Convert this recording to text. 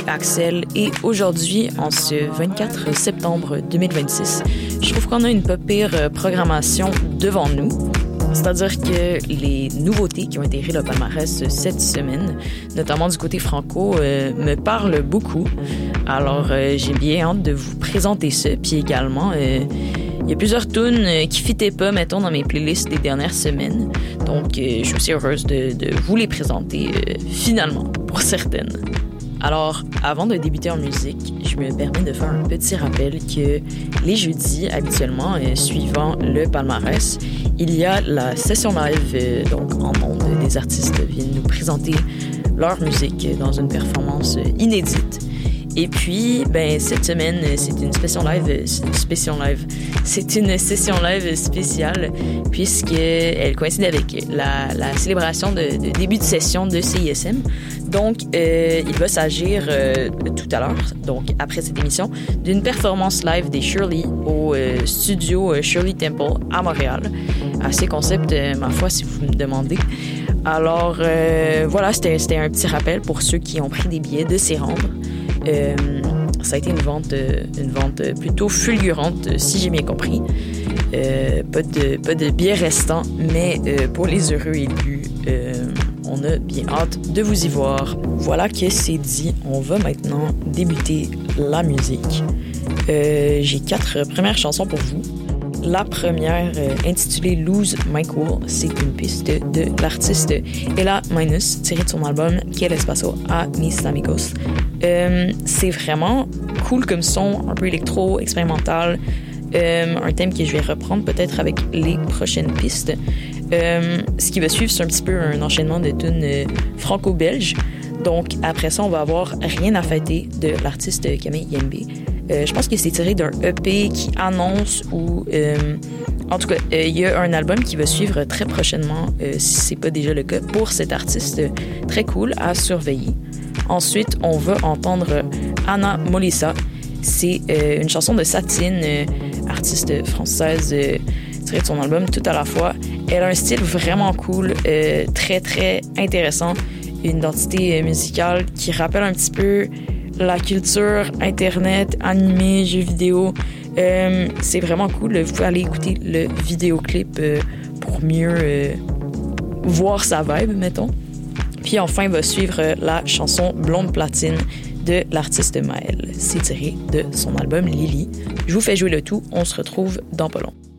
Axel et aujourd'hui, en ce 24 septembre 2026, je trouve qu'on a une pas pire programmation devant nous. C'est-à-dire que les nouveautés qui ont intégré le palmarès cette semaine, notamment du côté franco, me parlent beaucoup. Alors, j'ai bien hâte de vous présenter ça. Puis également, il y a plusieurs tunes qui fitaient pas, mettons, dans mes playlists des dernières semaines. Donc, je suis aussi heureuse de vous les présenter finalement, pour certaines. Alors, avant de débuter en musique, je me permets de faire un petit rappel que les jeudis, habituellement, suivant le palmarès, il y a la session live, donc en ondes, des artistes viennent nous présenter leur musique dans une performance inédite. Et puis, cette semaine, c'est une session live spéciale puisqu'elle coïncide avec la célébration de début de session de CISM. Donc, il va s'agir tout à l'heure, donc après cette émission, d'une performance live des Shirley au studio Shirley Temple à Montréal. Assez concept, ma foi, si vous me demandez. Alors, voilà, c'était un petit rappel pour ceux qui ont pris des billets de s'y rendre. Ça a été une vente plutôt fulgurante, si j'ai bien compris. Pas de billets restants, mais pour les heureux élus, on a bien hâte de vous y voir. Voilà que c'est dit, on va maintenant débuter la musique. J'ai 4 premières chansons pour vous. La première, intitulée Lose My Cool, c'est une piste de l'artiste Ella Minus, tirée de son album Quel Espacio a Mis Amigos. C'est vraiment cool comme son, un peu électro, expérimental, un thème que je vais reprendre peut-être avec les prochaines pistes. Ce qui va suivre, c'est un petit peu un enchaînement de tunes franco-belges. Donc après ça, on va avoir Rien à fêter de l'artiste Camille Yembe. Je pense que c'est tiré d'un EP qui annonce ou... en tout cas, il y a un album qui va suivre très prochainement, si c'est pas déjà le cas, pour cet artiste très cool à surveiller. Ensuite, on va entendre Anna Molissa. C'est une chanson de Satine, artiste française, tirée de son album Tout à la fois. Elle a un style vraiment cool, très, très intéressant. Une identité musicale qui rappelle un petit peu la culture, Internet, animé, jeux vidéo. C'est vraiment cool. Vous pouvez aller écouter le vidéoclip pour mieux voir sa vibe, mettons. Puis enfin, va suivre la chanson Blonde Platine de l'artiste Maël. C'est tiré de son album Lily. Je vous fais jouer le tout. On se retrouve dans pas long.